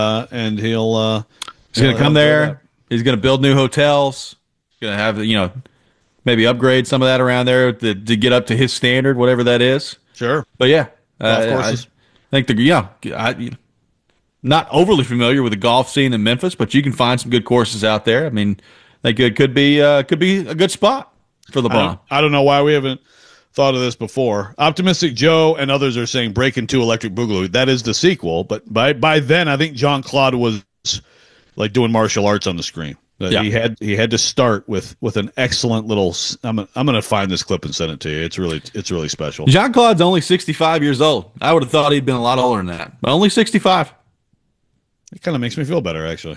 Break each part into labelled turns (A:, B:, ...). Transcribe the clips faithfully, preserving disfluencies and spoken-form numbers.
A: uh, and he'll uh,
B: He's going
A: he'll,
B: to come
A: he'll do
B: there.
A: that.
B: He's going to build new hotels. He's going to have, you know, maybe upgrade some of that around there to, to get up to his standard, whatever that is.
A: Sure.
B: But yeah,
A: Golf
B: uh,
A: courses.
B: I think the yeah, I, not overly familiar with the golf scene in Memphis, but you can find some good courses out there. I mean, I think it could be uh, could be a good spot for
A: I
B: LeBron.
A: don't, I don't know why we haven't thought of this before. Optimistic Joe and others are saying Breaking Two Electric Boogaloo. That is the sequel, but by by then I think Jean Claude was like doing martial arts on the screen. Uh,
B: Yeah.
A: He had he had to start with with an excellent little. s- I'm I'm going to find this clip and send it to you. It's really it's really special.
B: Jean Claude's only sixty-five years old. I would have thought he'd been a lot older than that, but only sixty-five.
A: It kind of makes me feel better actually.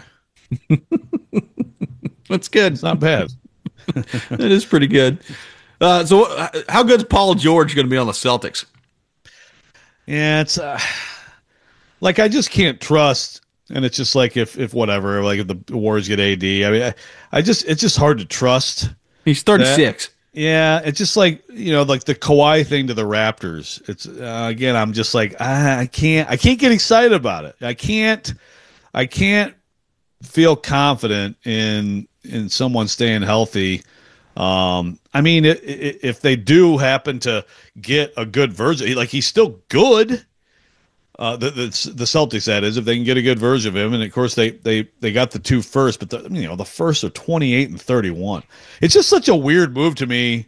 B: That's good.
A: It's not bad.
B: It is pretty good. Uh, so, uh, how good's Paul George going to be on the Celtics?
A: Yeah, it's uh, like I just can't trust, and it's just like if if whatever, like if the Warriors get A D, I mean, I, I just it's just hard to trust.
B: He's thirty-six.
A: Yeah, it's just like you know, like the Kawhi thing to the Raptors. It's uh, again, I'm just like ah, I can't, I can't get excited about it. I can't, I can't feel confident in in someone staying healthy. Um, I mean, it, it, if they do happen to get a good version, like he's still good. Uh, the, the the Celtics, that is, if they can get a good version of him, and of course they they they got the two first, but the, you know the first are twenty-eight and thirty-one. It's just such a weird move to me.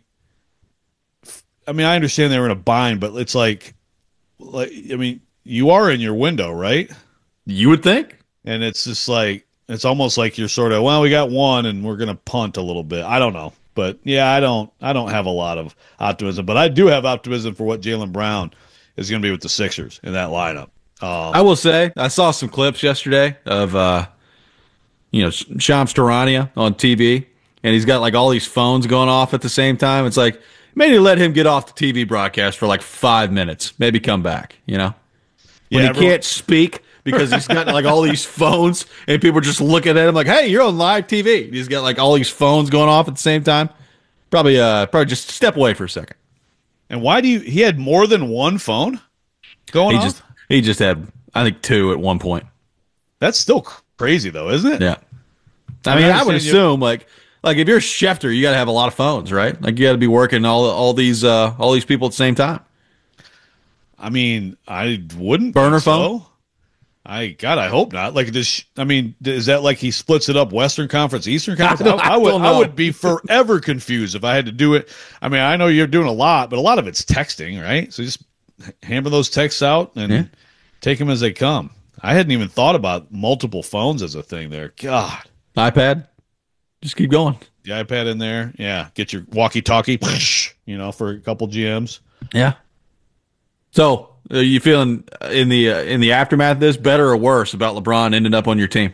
A: I mean, I understand they were in a bind, but it's like, like I mean, you are in your window, right?
B: You would think.
A: And it's just like it's almost like you're sort of well, we got one, and we're gonna punt a little bit. I don't know, but yeah, I don't I don't have a lot of optimism, but I do have optimism for what Jaylen Brown is going to be with the Sixers in that lineup. Um,
B: I will say, I saw some clips yesterday of, uh, you know, Shams Charania on T V, and he's got like all these phones going off at the same time. It's like, maybe let him get off the T V broadcast for like five minutes, maybe come back, you know? When
A: Yeah,
B: he
A: everyone-
B: can't speak because he's got like all these phones and people are just looking at him like, hey, you're on live T V. He's got like all these phones going off at the same time. Probably, uh, probably just step away for a second.
A: And why do you? He had more than one phone going
B: He
A: on.
B: just, he just had, I think, two at one point.
A: That's still cr- crazy, though, isn't it?
B: Yeah. I
A: I
B: mean, I would
A: understand you-
B: assume like like if you're Schefter, you got to have a lot of phones, right? Like you got to be working all all these uh, all these people at the same time.
A: I mean, I wouldn't
B: Burner
A: think so.
B: phone?
A: I God, I hope not. Like this, I mean, is that like he splits it up? Western Conference, Eastern Conference. I,
B: don't-
A: I
B: I
A: would,
B: don't
A: I
B: know.
A: would be forever confused if I had to do it. I mean, I know you're doing a lot, but a lot of it's texting, right? So just hammer those texts out and
B: Yeah.
A: take them as they come. I hadn't even thought about multiple phones as a thing there. God,
B: iPad, just keep going.
A: the iPad in there, yeah. Get your walkie-talkie, you know, for a couple G Ms.
B: Yeah. So, are you feeling in the uh, in the aftermath of this better or worse about LeBron ending up on your team?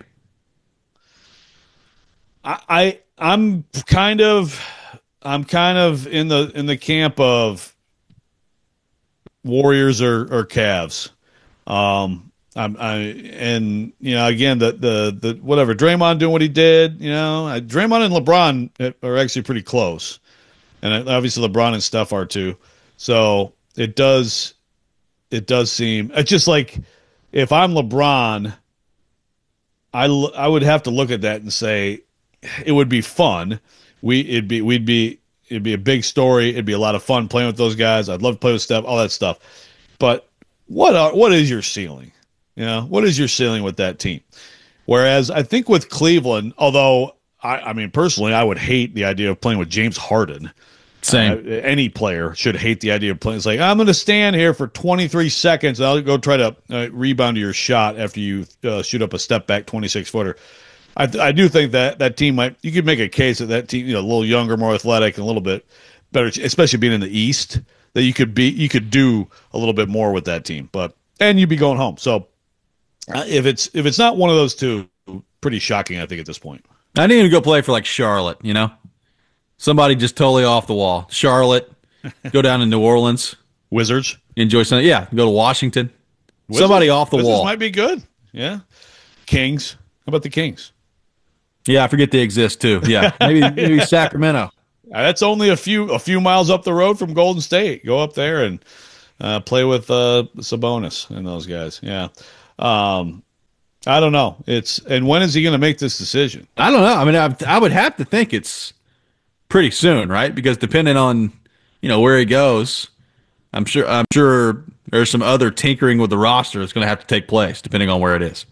A: I, I I'm kind of I'm kind of in the in the camp of Warriors or or Cavs. Um, I'm I and you know again the the the whatever Draymond doing what he did. You know, I, Draymond and LeBron are actually pretty close, and obviously LeBron and Steph are too. So it does it does seem it's just like if I'm LeBron, I l- I would have to look at that and say it would be fun. We it'd be we'd be it'd be a big story. It'd be a lot of fun playing with those guys. I'd love to play with Steph, all that stuff. But what are what is your ceiling? You know, what is your ceiling with that team? Whereas I think with Cleveland, although I, I mean personally, I would hate the idea of playing with James Harden.
B: Same.
A: Uh, any player should hate the idea of playing. It's like I'm going to stand here for twenty-three seconds. And I'll go try to uh, rebound to your shot after you uh, shoot up a step back twenty-six footer. I, I do think that that team might. You could make a case that that team, you know, a little younger, more athletic, and a little bit better, especially being in the East. That you could be, you could do a little bit more with that team. But and you'd be going home. So uh, if it's if it's not one of those two, pretty shocking. I think at this point.
B: I need to go play for like Charlotte. You know, somebody just totally off the wall. Charlotte, go down to New Orleans,
A: Wizards,
B: enjoy some. Yeah, go to Washington.
A: Wizards,
B: Somebody off the
A: Wizards
B: wall.
A: might be good. Yeah, Kings. How about the Kings?
B: Yeah, I forget they exist too. Yeah, maybe maybe Sacramento.
A: Uh, That's only a few a few miles up the road from Golden State. Go up there and uh, play with uh, Sabonis and those guys. Yeah. Um, I don't know. It's and when is he going to make this decision?
B: I don't know. I mean, I, I would have to think it's pretty soon, right? Because depending on, you know, where he goes, I'm sure I'm sure there's some other tinkering with the roster that's going to have to take place depending on where it is.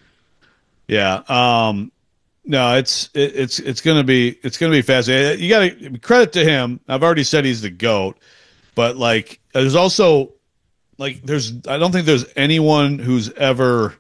A: Yeah. Um, no, it's it, it's it's going to be it's going to be fascinating. You got to credit to him. I've already said he's the GOAT, but like there's also like there's I don't think there's anyone who's ever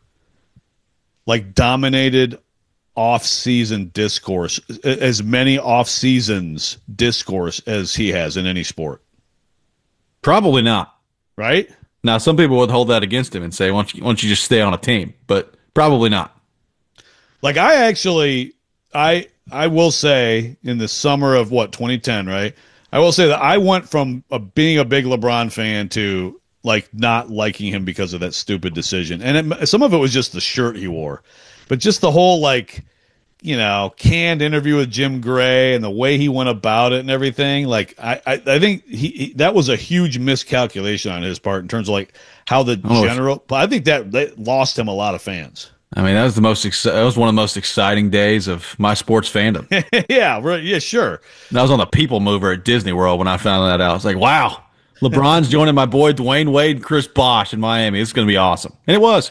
A: like dominated off-season discourse, as many off-seasons discourse as he has in any sport.
B: Probably not.
A: Right?
B: Now, some people would hold that against him and say, why don't you, why don't you just stay on a team? But probably not.
A: Like, I actually, I I will say, in the summer of, what, twenty ten, right? I will say that I went from a, being a big LeBron fan to, like, not liking him because of that stupid decision. And it, some of it was just the shirt he wore. But just the whole, like, you know, canned interview with Jim Gray and the way he went about it and everything, like, I, I, I think he, he that was a huge miscalculation on his part in terms of, like, how the
B: oh,
A: general – but I think that, that lost him a lot of fans.
B: I mean, that was the most exci- that was one of the most exciting days of my sports fandom.
A: yeah, right, yeah, sure.
B: And I was on the People Mover at Disney World when I found that out. I was like, wow, LeBron's joining my boy Dwayne Wade and Chris Bosh in Miami. It's going to be awesome. And it was.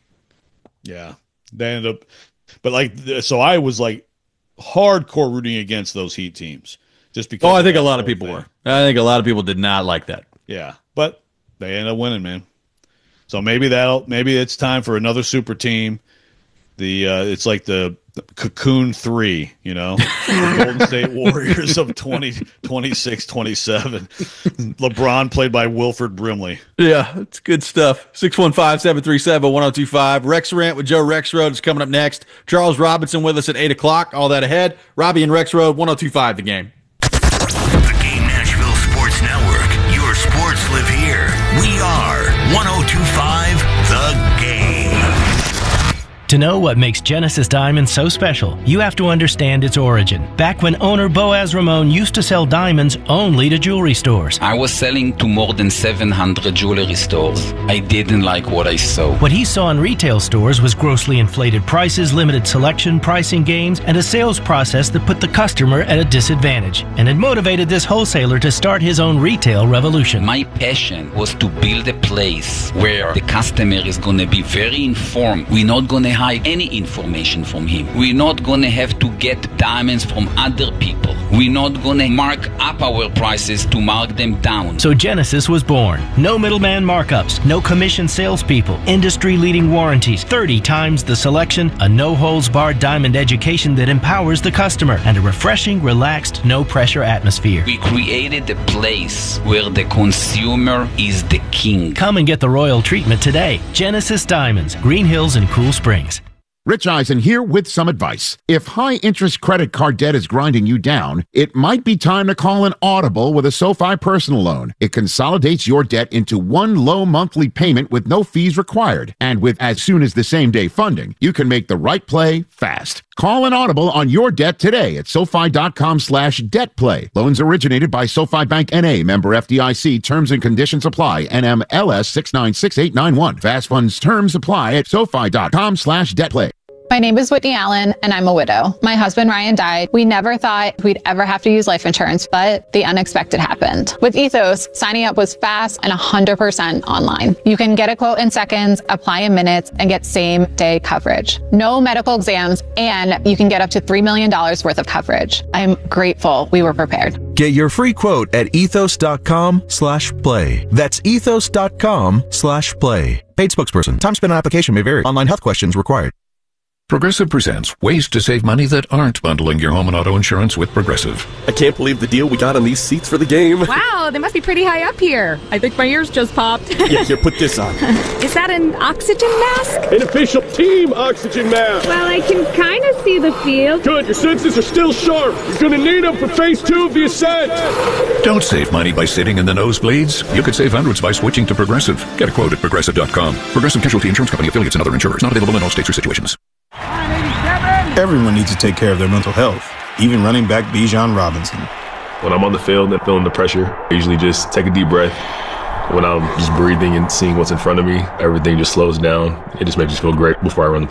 A: Yeah. They ended up – but, like, so I was, like, hardcore rooting against those Heat teams just because –
B: Oh, I think a lot of people thing. were. I think a lot of people did not like that.
A: Yeah, but they ended up winning, man. So maybe that'll – maybe it's time for another super team. The uh, it's like the, the Cocoon three, you know, the Golden State Warriors of twenty, twenty-six, twenty-seven. LeBron played by Wilford Brimley.
B: Yeah, it's good stuff. six one five, seven three seven, one oh two five. Rex Rant with Joe Rexroad is coming up next. Charles Robinson with us at eight o'clock. All that ahead. Robbie and Rexroad, one oh two five, The Game.
C: The Game Nashville Sports Network. Your sports live here. We are one oh two five The Game.
D: To know what makes Genesis Diamonds so special, you have to understand its origin. Back when owner Boaz Ramon used to sell diamonds only to jewelry stores.
E: I was selling to more than seven hundred jewelry stores. I didn't like what I saw.
D: What he saw in retail stores was grossly inflated prices, limited selection, pricing games, and a sales process that put the customer at a disadvantage. And it motivated this wholesaler to start his own retail revolution.
E: My passion was to build a place where the customer is going to be very informed. We're not going to hide any information from him. We're not going to have to get diamonds from other people. We're not going to mark up our prices to mark them down.
D: So Genesis was born. No middleman markups, no commission salespeople, industry-leading warranties, thirty times the selection, a no-holds-barred diamond education that empowers the customer, and a refreshing, relaxed, no-pressure atmosphere.
E: We created a place where the consumer is the king.
D: Come and get the royal treatment today. Genesis Diamonds, Green Hills and Cool Springs.
F: Rich Eisen here with some advice. If high-interest credit card debt is grinding you down, it might be time to call an Audible with a SoFi personal loan. It consolidates your debt into one low monthly payment with no fees required. And with as soon as the same-day funding, you can make the right play fast. Call an Audible on your debt today at SoFi.com slash debt play. Loans originated by SoFi Bank N A, member F D I C. Terms and conditions apply. N M L S six nine six eight nine one. Fast funds terms apply at SoFi.com slash debt play.
G: My name is Whitney Allen, and I'm a widow. My husband, Ryan, died. We never thought we'd ever have to use life insurance, but the unexpected happened. With Ethos, signing up was fast and one hundred percent online. You can get a quote in seconds, apply in minutes, and get same-day coverage. No medical exams, and you can get up to three million dollars worth of coverage. I'm grateful we were prepared.
H: Get your free quote at ethos.com slash play. That's ethos.com slash play. Paid spokesperson. Time spent on application may vary. Online health questions required.
I: Progressive presents ways to save money that aren't bundling your home and auto insurance with Progressive.
J: I can't believe the deal we got on these seats for the game.
K: Wow, they must be pretty high up here. I think my ears just popped.
J: Yeah, here, put this on.
K: Is that an oxygen mask?
J: An official team oxygen mask.
K: Well, I can kind of see the field.
J: Good, your senses are still sharp. You're going to need them for phase two of the ascent.
I: Don't save money by sitting in the nosebleeds. You could save hundreds by switching to Progressive. Get a quote at Progressive dot com. Progressive Casualty Insurance Company, affiliates, and other insurers. Not available in all states or situations.
L: Everyone needs to take care of their mental health, even running back Bijan Robinson.
M: When I'm on the field and feeling the pressure, I usually just take a deep breath. When I'm just breathing and seeing what's in front of me, everything just slows down. It just makes me feel great before I run the